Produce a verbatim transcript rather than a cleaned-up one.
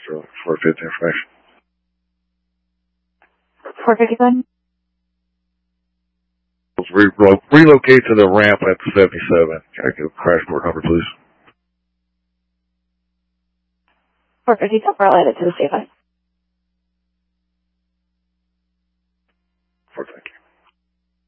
for four fifty information. four fifty-one? Re- relocate to the ramp at the seventy-seven. Can I get a crash report number, please? four fifty-seven, related to the C F I. Four, thank you.